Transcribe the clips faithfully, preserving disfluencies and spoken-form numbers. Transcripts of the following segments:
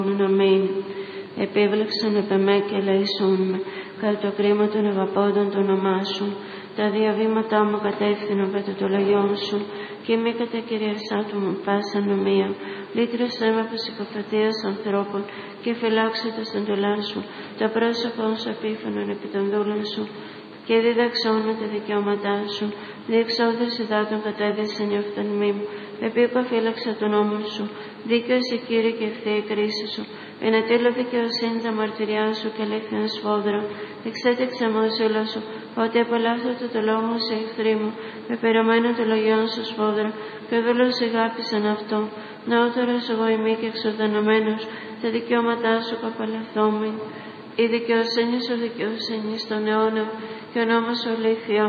Αμήν. Επίβλεψον επ' εμέ και ελεησόν με, κατά το κρίμα των αγαπώντων το όνομά σου. Τα διαβήματά μου κατεύθυνον κατά το λαγιόν σου, και μη κατά κυριαρσά του μου πάσα νομία. Λύτρωσέ με από συκοφατίας ανθρώπων, και φυλάξε τα στεντολά σου, τα πρόσωπα σου απίφανον επί των δούλων σου, και δίδαξόν με τα δικαιώματά σου. Διεξόδες υδάτων κατέδεσεν η οφθαλμή μου, επίκο φύλαξα τον νόμο σου. Δίκαιος η Κύριε και ευθεία η κρίση σου. Ενετήλω δικαιοσύνη τα μαρτυριά σου και αλήθεια σφόδρα. Εξέτεξε μου ζήλο σου, ότι απολαύθω το λόγο σε εχθροί μου, με περαμένο το λογιόν σου σφόδρα, και ο δούλος αγάπησαν αυτό. Νεότερος εγώ ημί και εξορδανωμένος, τα δικαιώματά σου καπαλαθόμην. Η δικαιοσύνη σου δικαιοσύνη στον αιώνα, και ο νόμος σου αλήθεια.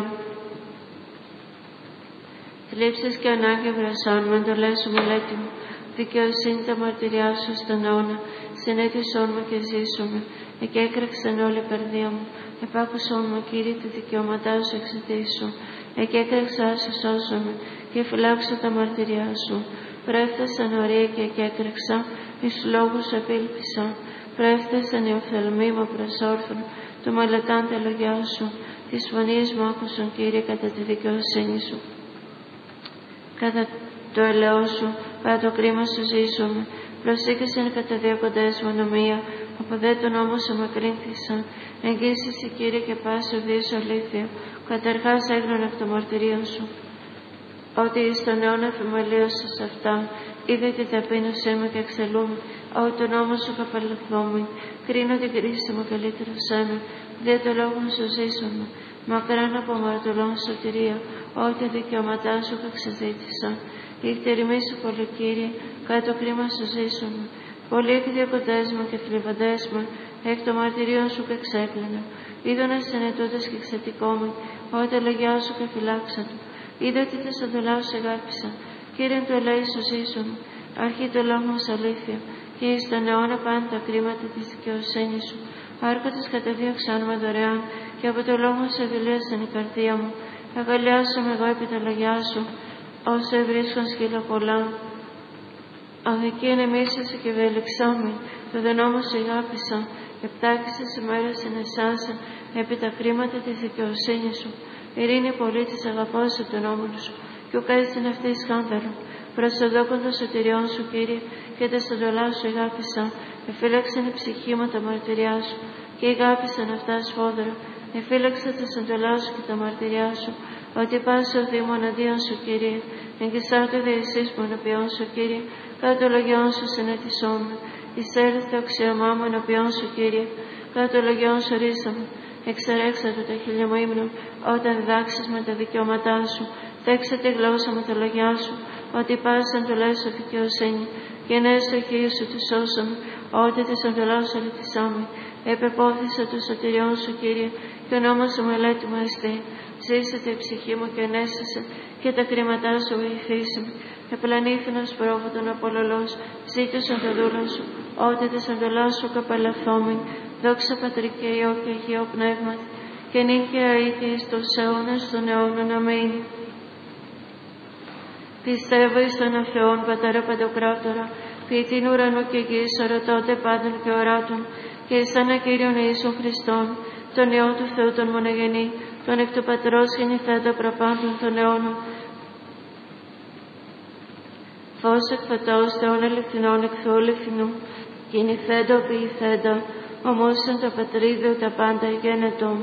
Θλίψεις και ανάγκη βρασών, με εντολές σου μελέτη μου. Δικαιοσύνη τα μαρτυριά σου στον αιώνα, συνέτησόν μου και ζήσομαι. Εκέκραξαν όλη η καρδία μου. Επάκουσόν μου, Κύριε, τη δικαιώματά σου εξαιτήσου. Εκέκραξα σου, σώσομαι, και φυλάξω τα μαρτυριά σου. Πρέφτασαν ωρία και εκέκραξα, εις λόγους επήλπισα. Πρέφτασαν οι οφθαλμοί μου προσόρθουν, το μελετάν τα λογιά σου. Τις φωνίες μου άκουσαν, Κύριε, κατά τη δικαιοσύνη σου. Κατά το ελαιό σου, κατά το κρίμα σου ζήσομαι. Προσήκησαν κατά διακοντές μου νομία, από δε τον νόμο σου μακρύνθησαν. Εγγύσεις η Κύριε και πάσο δίς αλήθεια, καταρχάς έγνωνα εκ των μαρτυρίων σου. Ότι εις τον αιώνα εφημελίωσα σε αυτά, είδε τη ταπείνωσή μου και εξελούμαι, ότι τον νόμο σου καπαλαθόμην. Κρίνω την κρίση μου και λύτρωσέ με, δε το λόγο σου ζήσομαι. Μακράν από μαρτωλών σωτηρία, ό,τι δικαιώματά σου εξαζήτησα. Η εκτιρημή σου πολύ, Κύριε, κατά το κρίμα σου ζήσομαι. Πολλοί εκδιακοντές μου και θλιβαντές μου, εκ των μαρτυρίων σου και εξέκλαινα. Είδονες συνετούτες και εξαιτικόμοι, ό,τι λογιά σου και φυλάξατο. Είδα ότι τα σαντολά σου αγάπησα. Κύριε, το ελέη σου ζήσομαι. Αρχή το λόγο σου αλήθεια, και εις τον αιώνα πάντα τα κρίματα της δικαιοσύνης σου. Άρχοντες καταδίωξαν με δωρεάν, και από το λόγο σου ευηλίασαν η καρδία μου. Αγκαλιάσομαι εγώ επί τα λογιά σου, όσο ευρίσκον σκύλα πολλά. Αδική ενεμίσασε και ευελιξάμι, το δε νόμο σου αγάπησα. Επτάκησες ημέρες ενεσάσα, επί τα κρίματα της δικαιοσύνης σου. Ειρήνη πολίτης αγαπώσε τον νόμο σου, και ουκέστην αυτή σκάνδαλο. Προσοδόκον των σωτηριών σου, Κύριε, και τα στοντολά σου αγάπησα. Εφύλαξαν η ψυχή μου τα μαρτυριά σου, και αγάπησαν αυτά σφόδρα. Εφύλαξα τα στοντολά σου και τα μαρτυριά σου, ότι πάσο δήμο εναντίον σου, Κύριε. Εγκυσάτε δε εσείς μου ενωπιών σου, Κύριε, κατά το λογιόν σου συνετισόμαι. Εισέλθ το αξιωμά μου ενωπιών σου, Κύριε, κατά το λογιόν σου ρίσαμε. Εξερέξατε τα χείλια μου ύμνων, όταν διδάξεις με τα δικαιώματά σου. Θέξε τη γλώσσα με τα λογιά σου, ότι πάσαν το λες σου δικαιοσύνη, και νέες το χείλη σου του σώσαμε, ότι τη αντολά σου αληθισάμε. Επεπόθησα του σωτηριών σου, Κύριε, και ο νόμος σου μελέτη μου εστί. Ζήσετε η ψυχή μου και ανέστησε, και τα κρίματά σου βοηθήσαμε. Επλανήθηνος πρόβατον απολολός, ζήτησαν το δούλο σου, ότι τη αντολά σου καπαλαθόμην. Δόξα Πατρί και Υιό και Αγίο Πνεύματι, και νύχια ήδη εις τους αιώνας των αιώνων. Αμήν. Πιστεύω εις τον Θεόν Πατέρα Παντοκράτορα, ποιητήν ουρανού και γης, ορατότε πάντων και οράτων, και εις ένα Κύριον Ιησούν Χριστόν, τον Υιό του Θεού τον μονογενή, τον εκ του Πατρός γεννηθέντα προπάντων των αιώνων. Φως εκ φωτός Θεών αληθινών εκ Θεού αληθινού, γεννηθέντα ποιηθέντα, ομούσαν το Πατρίδιο τα πάντα γένετο.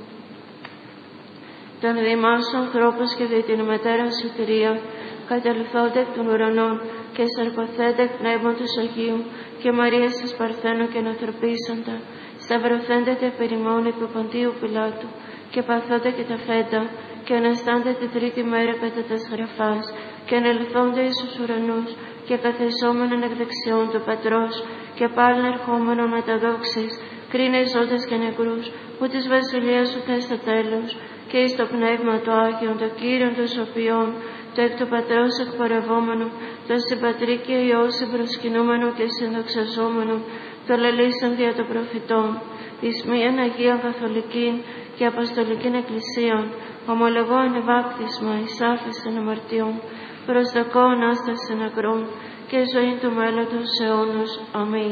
Των δημάσων ανθρώπους και δι' την μετέρα σωτηρία, καταληθόνται εκ των ουρανών, και σαρκωθένται εκ πνεύματος Αγίου, και Μαρίας της Παρθένου και ανθρωπίσαντα, σταυρωθένται τα περιμόν επί Ποντίου Πιλάτου, και παθόνται και τα φέτα, και αναστάνται τη τρίτη μέρα κατά τας γραφάς, και ανελθόνται εις τους ουρανούς, και καθεσόμενον εκ δεξιών του Πατρός, και πάλιν ερχόμενον με τα δόξης, κρίνε ζώντας και νεκρούς, που της βασιλείας σου θες το τέλος, και εις το πνεύμα του Άγιον, το Κύριον των σωπιών, το εκ του Πατρός εκπορευόμενο, το συμπατρί και Υιό συμπροσκυνούμενο και συνδοξαζόμενο, το λελίσαν δια των προφητών, εις μίαν Αγίαν Καθολικήν και Αποστολικήν Εκκλησίαν, ομολογώ ανεβάπτισμα εις άφεσιν αμαρτιών, προς το κόμμα Ανάσταση νεκρών και ζωή του μέλλοντος αιώνος. Αμήν.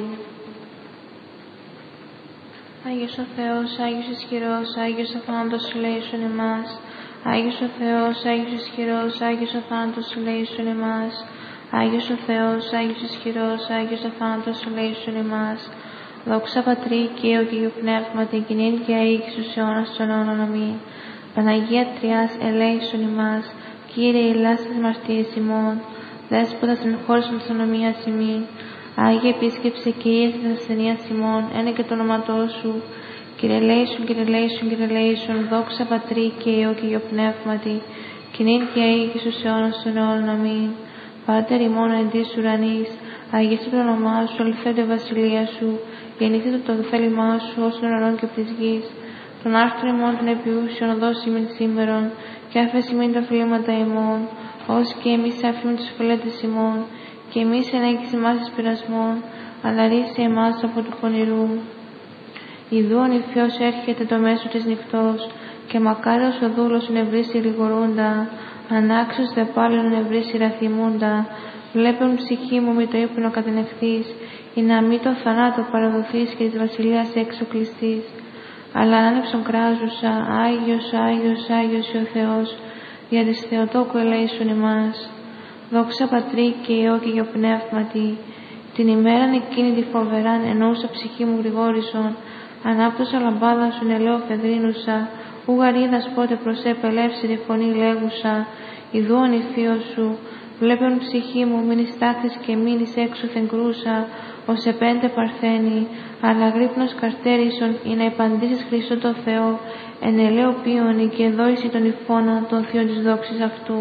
Άγιος ο Θεός, Άγιος ισχυρός, Άγιος ο θάνατος ελέησον ημάς. Άγιος ο Θεός, Άγιος ισχυρός, Άγιος ο θάνατος ελέησον ημάς. Άγιος ο Θεός, Άγιος ισχυρός, Άγιος ο θάνατος ελέησον ημάς. Δόξα Πατρί και Υιό και Αγίου Πνεύματι, κοινήν και αεί και στους αιώνας των αιώνων. Αμήν. Παναγία Τριάς, ελέησον ημάς. Κύριε, ελάς τις μαρτίες ημών. Δέσποτα στην χώρας με της ονομίας ημών. Άγιε επίσκεψε και ίες της ασθενείας ημών, ένα και το όνοματό σου. Κύριε ελέησον, Κύριε ελέησον, Κύριε ελέησον, δόξα Πατρί και Υιό και Αγίου Πνεύματι, κοινήν και αεί και στους αιώνας των αιώνων. Αμήν. Πάτερ ημών εν της ουρανής, αγιαστεί το όνομά σου, ελθέτω η βασιλεία σου, γεννηθήτω το θέλημά σου ως των ουρανών και από της γης. Τον άρθρο ημών των επιούσιων οδός ημίν σήμερον, και άφεση ημίν τα φυλήματα ημών, ως και εμείς άφημεν τους φυλέτες ημών, και εμείς ενέγγις εμάς εις πειρασμών, αλλά ρίσε εμάς από του πονηρού. Ιδού ο νηφιός έρχεται το μέσο της νυχτός, και μακάριος ο δούλος νευρίσει λιγορούντα, ανάξιος δε πάλιν νευρίσει ραθυμούντα. Βλέπουν ψυχή μου μη το ύπνο κατενεχθείς, ή να μη το θανάτο παραδοθείς και της βασιλείας έξω κλειστείς. Αλλά άνεψον κράζουσα, Άγιος, Άγιος, Άγιος ο Θεός, δια της Θεοτόκου ελέησον ημάς. Δόξα Πατρί και Υιό και Αγίου Πνεύματι, την ημέραν εκείνη τη φοβεράν εννοούσα ψυχή μου γρηγόρησον, ανάπτωσα λαμπάδα σου νελαίο φεδρίνουσα, ου γαρίδας πότε προσέπε ελεύθερη φωνή λέγουσα, ιδού ο νηφίος σου, βλέπεων ψυχή μου μην εις τάχθης και μην εις έξωθεν κρούσα, ως επέντε παρθένη, αλλά γρύπνος καρτέρισον, ή να υπαντήσεις Χριστό το Θεό, εν ελαίο πίονι και δόηση των υφώνα των θείων της δόξης αυτού.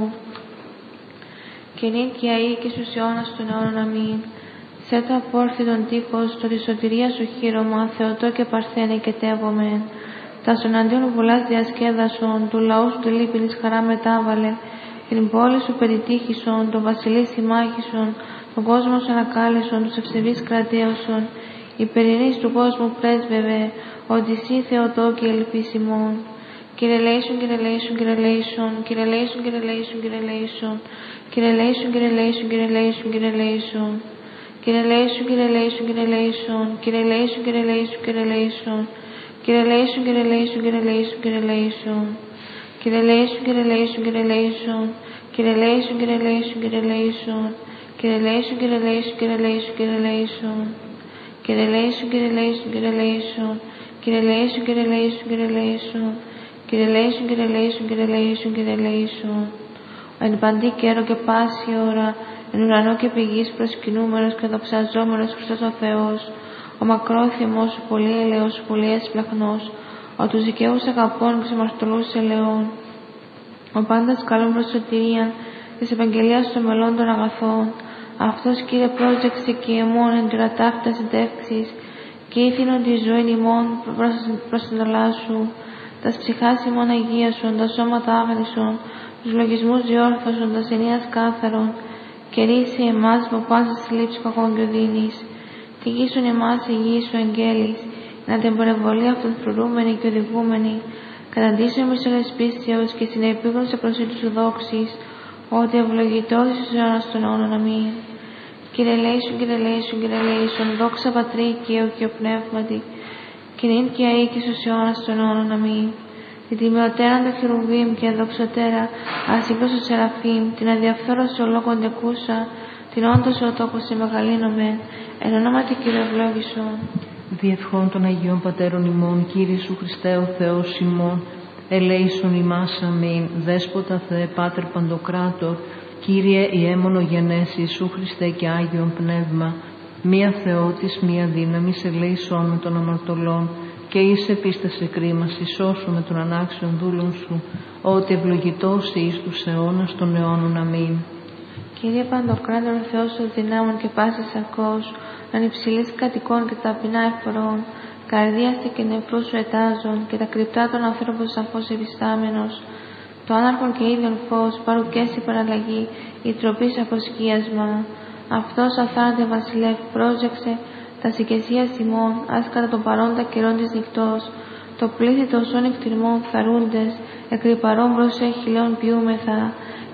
Και νυν και αεί και στους αιώνας των αιώνων. Αμήν. Σε το απόρθι τον τείχος, το τη σωτηρία σου χείρωμα, Θεοτό και Παρθένε και τεύομεν. Τα στον αντίον βουλάς διασκέδασον, του λαού σου τη λύπηνης χαρά μετάβαλε, την πόλη σου περιτύχησον, τον βασιλεί συμμάχησον, τον κόσμο σου ανακάλεσον, τους ευσεβείς κρατέωσον, η περινής του κόσμου πρέσβευε, ότι εσύ Θεοτό και ελπίσιμον. Κύριε ελέησον, Κύριε ελέησον, Κύριε ελέησον, Κύριε ελέησον, Κύριε ελέησον, Κύριε ελέησον, Κύριε ελέησον, Κύριε ελέησον, Κύριε ελέησον, Κύριε ελέησον. Κύριε ελέησον, Κύριε ελέησον, Κύριε ελέησον, Κύριε ελέησον, Κύριε ελέησον, Κύριε ελέησον. Κύριε ελέησον, Κύριε ελέησον, Κύριε ελέησον, Κύριε ελέησον. Κύριε ελέησον, Κύριε ελέησον, Κύριε ελέησον. Κύριε ελέησον, Κύριε ελέησον, Κύριε ελέησον. Κύριε ελέησον, Κύριε ελέησον, Κύριε ελέησον, Κύριε ελέησον. Κύριε ελέησον, Κύριε ελέησον, Κύριε ελέησον. Κύριε ελέησον, Κύριε ελέησον, Κύριε ελέησον. Κύριε ελέησον, Κύριε ελέησον, Κύριε ελέησον, Κύριε ελέησον. Εν παντή καιρό και πάση ώρα, εν ουρανό και πηγής προσκυνούμενος και δοξαζόμενος Χριστός ο Θεός, ο μακρόθυμος σου πολύ ελαιός, σου πολύ έσπλαχνος, ο τους δικαίους αγαπών και τους αμαρτωλούς ελαιών, ο πάντας καλών προς σωτηρίαν της επαγγελίας των μελών των αγαθών. Αυτός, Κύριε, πρόσδεξε και εμών εν τη ρατάφτα συντεύξης, και ήθινον τη ζωή ημών προς την ολά σου, τας ψυχάς ημών αγίασον, τα σώματα άγνησον, τους λογισμούς διόρθωσον, τας ενίας κάθαρον, και ρίσε εμάς από πάσης θλίψης κακών και οδύνης. Τηγήσουν εμάς η γη σου αγγέλης, να την παρεμβολή αυτών φρουρούμενη και οδηγούμενη, καταντήσεων μισολες πίστεως και στην επίγνωση προσήλου σου δόξης, ότι ευλογητός εις τους αιώνας των αιώνων. Αμήν. Κύριε ελέησον, Κύριε ελέησον, Κύριε ελέησον, δόξα Πατρί και Υιό και Πνεύματι, και νυν και αεί και στους αιώνας των αιώνων. Αμήν. Την τιμιωτέραν των χερουβίμ και αδοξωτέρα, ασύγκρος του Σεραφείμ, την αδιαφθόρωση ολόκον τεκούσα, την όντως ο τόπος σε μεγαλύνομαι, εν ονόματι Κύριε ευλόγησον. Διευχών των Αγίων Πατέρων ημών, Κύριε Σου Χριστέ ο Θεός ημών, ελέησον ημάς. Αμήν. Δέσποτα Θεέ Πάτερ Παντοκράτορ, Κύριε ιέμονο γενέση Ιησού Χριστέ και Άγιον Πνεύμα, μία Θεότης, μία δύναμης, ελέησον με των αμαρτωλών, και εις επίστασε κρίμα, σώσου με τον ανάξιον δούλων σου, ότι ευλογητός εις τους αιώνας των αιώνων. Αμήν. Κύριε Παντοκράτορ, Θεός των δυνάμων και πάσης σαρκός, ανυψηλής κατοικών και ταπεινά εφορών, καρδίαστη και νεφρού σου ετάζων, και τα κρυπτά των ανθρώπων σαφώς ευιστάμενος, το άναρχον και ίδιον φως, παρουκές η παραλλαγή, η τροπή αποσκίασμα. Αυτός αθάνατε βασιλεύ πρόσεξε τα οικεσίας ημών, ας κατά τον παρόντα καιρών της νυχτός, το πλήθη των σών εκτιρμών θαρούντες, εκρυπαρών μπροσέ χιλιών ποιούμεθα,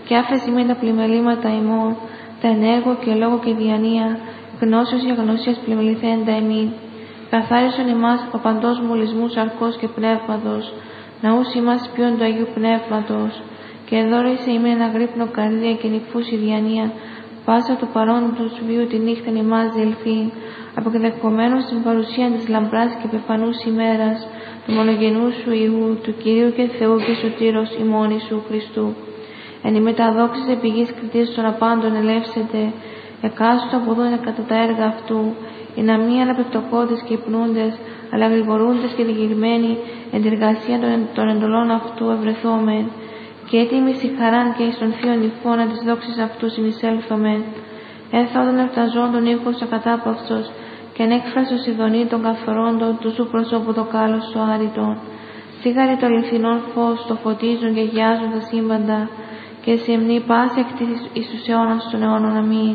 και άφεση με τα πλημελήματα ημών, τα ενέργο και λόγο και διανία, γνώσεως και γνωσίας πλημεληθέντα εμήν. Καθάρισον ημάς από παντός μολυσμούς αρκός και πνεύματος, ναούς ημάς ποιον του Αγίου Πνεύματος, και δώρησε ημί ένα γρύπνο καρδία και νυφούς η διανία, πάσα του παρόντος βίου τη νύχτα ημάς διελθύν, αποκδεκομένος στην παρουσία της λαμπράς και πεφανούς ημέρας, του μονογενού σου Υιού, του Κυρίου και Θεού και Σωτήρος ημών Ιησού Χριστού. Εν η μεταδόξης επιγής κριτής των απάντων ελεύσετε, εκάστοτε από δούνε κατά τα έργα αυτού, οι να μη αναπεπτοκόντες και υπνούντες, αλλά γρηγορούντες και διγυρμένοι εν τη εργασία των εντολών αυτού ευρεθόμεν, και έτοιμοι συγχαράν και εις των θείων νυφών της δόξης αυτού συνεισέλθομεν. Έθα των εφταζόντων ήχος ακατάπαυστος, και ανέκφραστος ειδονή των καθορόντων του σου προσώπου το κάλος το άρρητον. Σίγαρη το αληθινόν φως το φωτίζουν και γιάζουν τα σύμπαντα, και σε εμνή πάση εκτίθεις εις τους αιώνας των αιώνων. Αμήν.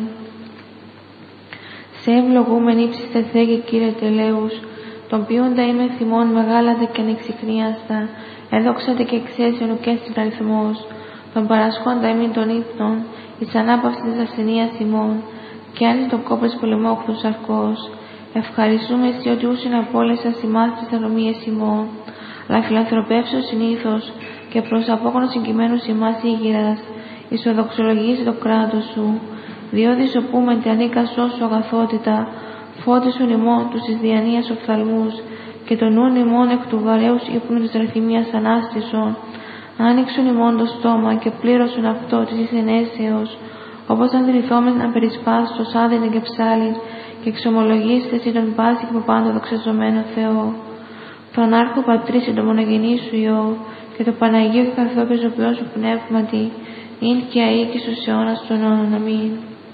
Σε ευλογούμεν ύψιστε Θεέ και Κύριε τελέους, τον ποιούντα είμαι θυμών μεγάλατε και ανεξιχνίαστα, έδοξατε και εξαίσιον ουκέστην αριθμός, τον παρασχόντα ημίν των ύπνων, εις ανάπαυση της ασθενείας ημών, και άνει τον κόπρες πολεμόκτους αρκός. Ευχαριστούμε εσύ ότι ούσιν απόλεσας ημάς τις θερομίες ημών, αλλά φιλανθρωπεύσεω συνήθως και προς απόκονος συγκειμένους ημάς ήγηρας, εις οδοξολογήσει το κράτος σου, διότι ισοπούμεν τη ανίκα σώσου αγαθότητα, φώτισον ημών τους εις διανοίας οφθαλμούς, και τον νουν ημών εκ του βαρέους ύπνου της ρεθυμίας ανάστησον, άνοιξον ημών το στόμα και πλήρωσον αυτό της εις ενέσεως, όπως αντιληθόμεν να περισπάστος άδεινε και ψάλιν, και εξομολογήστε εσύ τον πάση και από πάντα δοξαζομένο Θεό. Τον άρχο πατρίς το μονογενή σου Υιό, και το Παναγίο και καθό και ζωοποιό σου πνεύματι, ειν και αεί και στους αιώνας των αιώνων. Αμήν.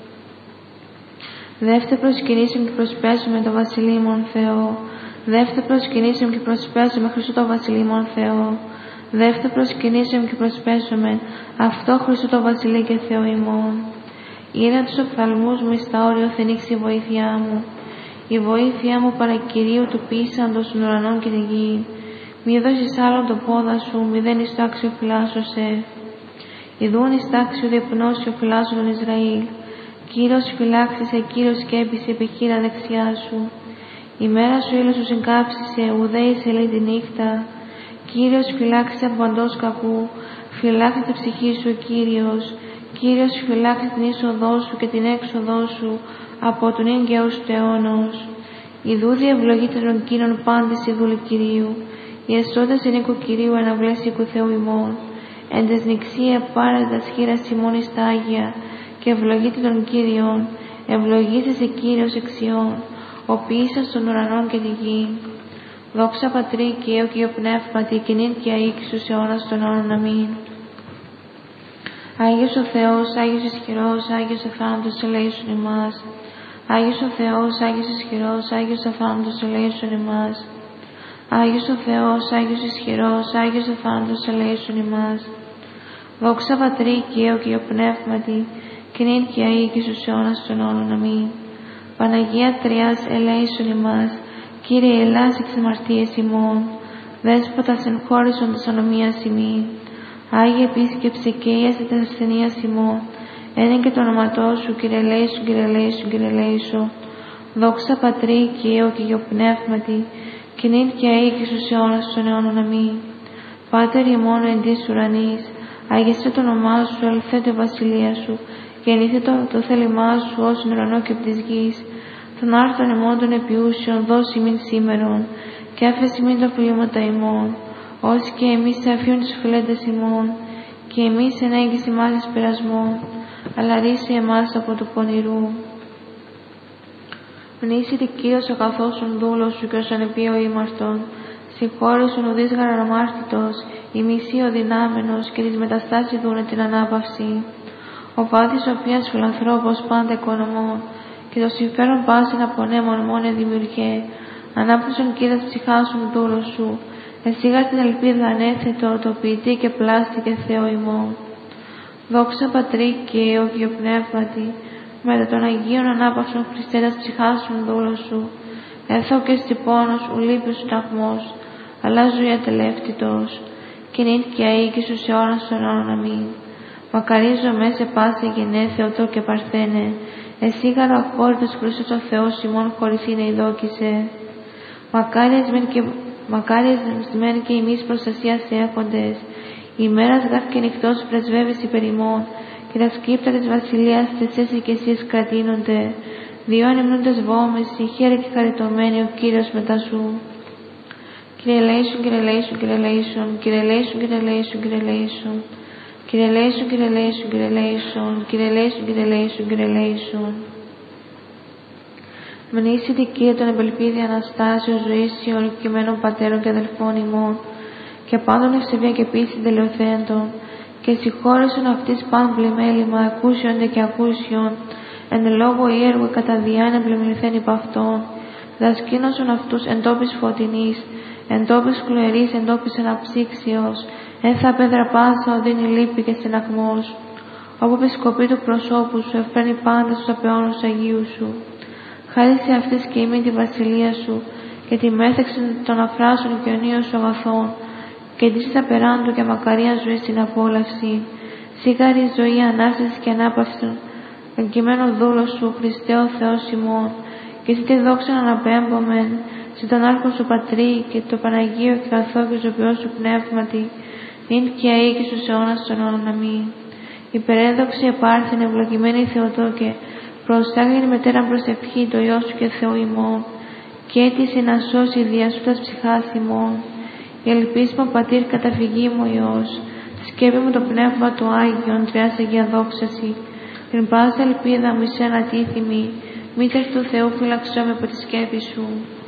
Δεύτε προσκυνήσεων και προσπέσουμε το βασιλείμον Θεό. Δεύτε προσκυνήσεων και προσπέσουμε Χριστού το βασιλείμον Θεό. Δεύτε προσκυνήσεων και προσπέσουμε αυτό Χριστού το βασιλεί και Θεό ημών. Ήραν τους οφθαλμούς μου εις τα όρια θενήξει η βοήθειά μου. Η βοήθειά μου παρακυρίου του πείσαντος των ουρανών και τη γη. Μη δώσεις άλλον το πόδα σου, μη δεν εις τάξιο φυλάσσωσε. Ιδούν εις τάξιο διεπνώσιο φυλάσσον τον Ισραήλ. Κύριος φυλάξησε, Κύριος σκέπησε επιχείρα δεξιά σου. Η μέρα σου ήλιος σου συγκάψισε, ουδέη σε λέει τη νύχτα. Κύριος φυλάξησε από παντός κακού, φυλάξε τη ψυχή σου, Κύριος. Κύριος φυλάξε την είσοδό σου και την έξοδό σου από τον ίγκαιος του αιώνος. Η δούδη ευλογείται των Κύριων πάντης η δούλη Κυρίου. Οι εσώτες εν οίκου Κυρίου αναβλές οίκου Θεού ημών. Εν τες νηξία πάρετας χείρας ημών εις τα Άγια, και ευλογείται των Κύριων. Ευλογήσεσαι Κύριος εξιών, ο ποιήσας των ουρανών και τη γη. Δόξα Πατρί και Υιό και Υιό Πνεύματι, και νυν και αεί και στους αιώνας των αιώνων. Αμήν. Άγιος ο Θεός, Άγιος ισχυρός, Άγιος αθάνατος ελέησον ημάς. Άγιος ο Θεός, Άγιος ισχυρός, Άγιος αθάνατος ελέησον ημάς. Άγιος ο Θεός, Άγιος ισχυρός, Άγιος αθάνατος ελέησον ημάς. Δόξα Πατρί και Υιό και Υιό Πνεύματι, και νυν και αεί και στους αιώνας των αιώνων. Αμήν. Παναγία Τριάς ελέησον ημάς. Κύριε Ελλάς εξ αμαρτίας ημών, Δέσποτα εγχώρισον της ανομίας ημών. Άγιε επίσκεψε και ίασε της ασθενείας ημών. Ένε και το όνοματό σου, Κύριε ελέησον, Κύριε ελέησον, Κύριε ελέησον. Δόξα Πατρί και Υιό και Υιό Πνεύματι, και νυν και αεί και στους αιώνας των αιώνων. Αμήν. Πάτερ ημών εν της ουρανής, άγιασε το όνομά σου, ελθέτω η βασιλεία σου, γεννήθετο το θέλημά σου ως εν ουρανό και από της γης. Τον άρθον ημών των επιούσεων δώσει μην σήμερον, και άφεση μην τα φιλήματα ημών, ως και εμείς αφιούν τους φιλέντες ημών, και εμείς ενέγγιση εμάς εις πειρασμών, αλλά ρίσε εμάς από του πονηρού. Μνήσιτη Κύριος ο καθόσον δούλος σου και ως ανεπίο ήμαρτον, συγχώρεσον ουδείς γαρανομάρτητος, η μισή ο δυνάμενος, και της μεταστάσης δούνε την ανάπαυση. Ο βάθης ο οποίος φιλανθρώπος πάντα οικονομών, και το συμφέρον πάσιν απονέμων μόνε δημιουργέ, ανάπτυσον κοίτας ψυχάσουν δούλος σου, εσύγαρ την ελπίδα ανέθετο, το ποιητή και πλάστη και Θεό ημών. Δόξα Πατρί και Υιό και Υιό Πνεύματι, μετά των Αγίων ανάπαυσον Χριστέτας ψυχάσουν δούλος σου, έθω και στη πόνος ου λύπης σου ταγμός, αλλά ζωή ατελεύτητος, και νυν και αεί και στους αιώνας των αιώνων. Αμήν. Μακαρίζομαι σε πάση γενναίε Θεοτό και Παρθένε, εσύ γαροαχώρητος Χριστός ο Θεός ημών χωρίς είναι ειδόκησε. Μακάριες μεν και, μακάριες μεν και ημείς προστασία σε έχοντες, ημέρας γάρ και νυχτός πρεσβεύεις υπερ ημών, και τα σκύπτα της βασιλείας τεσσέσαι και εσείς κρατείνονται, διό ανεμνούντες βόμεση, χαίρε και χαριτωμένοι ο Κύριος μετά σου. Κύριε ελέησον, Κύριε ελέησον, Κύριε ελέησον, Κύριε ελέησον, Κύριε ελέησον, Κύριε ελέησον. Κύριε ελέησον, Κύριε ελέησον, Κύριε ελέησον, Κύριε ελέησον, Κύριε ελέησον, Κύριε ελέησον. Μνήσιτη Κύριε τον εμπελπίδη Αναστάσεως ζωής ολοκειμένων πατέρων και αδελφών ημών, και πάντων ευσεβία και πίστη τελειοθέντων, και συγχώρεσον αυτής παν πλημέλημα ακούσιον δε και ακούσιον, εν λόγω έργου κατά διάνα πλημεληθέν υπ' αυτών, δασκήνωσον αυτούς εν τόπης φωτεινής, εν τόπης κλουερής, εν τόπης αναψύξεως, εν θα πέδρα πάσα οδύνη λύπη και συναγμός, όπου επισκοπή του προσώπου σου εφραίνει πάντα στους απαιώνους Αγίου σου. Χάρισε αυτής και ημί τη βασιλεία σου και τη μέθεξη των αφράσεων και ονείων σου αγαθών, και τη απεράντου και μακαρία ζωή στην απόλαυση. Σίγαρη ζωή ανάσταση και ανάπαυση εγκυμένο δούλο σου, Χριστέ ο Θεός ημών, και εσύ τη δόξα αναπέμπομεν, σε τον άρχο σου Πατρί και το Παναγίο και καθό και ζωοποιό σου πνεύματι, νυν και αεί και στους αιώνας των αιώνων. Αμήν. Υπερέδοξη επάρθεν ευλογημένη Θεοτόκε, προστάγεν μετέραν προσευχή το Υιό σου και Θεό ημών, και έτησε να σώσει δια σου τας ψυχάς ημών. Η ελπίσμα Πατήρ καταφυγή μου Υιός, τη σκέπη μου το πνεύμα του Άγιον, τριάς Αγία δόξαση, την πάσα ελπίδα μου σε ανατίθιμη, μήτερ του Θεού φυλαξώ με από τη σκέπη σου.